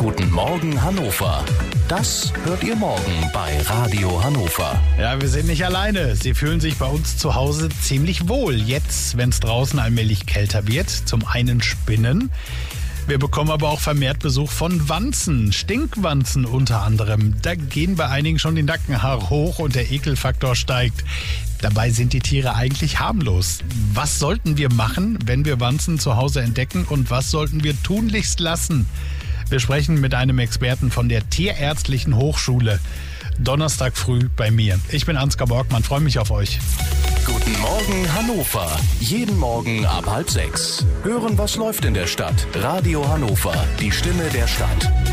Guten Morgen Hannover. Das hört ihr morgen bei Radio Hannover. Ja, wir sind nicht alleine. Sie fühlen sich bei uns zu Hause ziemlich wohl. Jetzt, wenn es draußen allmählich kälter wird. Zum einen Spinnen. Wir bekommen aber auch vermehrt Besuch von Wanzen, Stinkwanzen unter anderem. Da gehen bei einigen schon die Nackenhaare hoch und der Ekelfaktor steigt. Dabei sind die Tiere eigentlich harmlos. Was sollten wir machen, wenn wir Wanzen zu Hause entdecken, und was sollten wir tunlichst lassen? Wir sprechen mit einem Experten von der Tierärztlichen Hochschule. Donnerstag früh bei mir. Ich bin Ansgar Borgmann, freue mich auf euch. Guten Morgen Hannover. Jeden Morgen ab 5:30. Hören, was läuft in der Stadt. Radio Hannover, die Stimme der Stadt.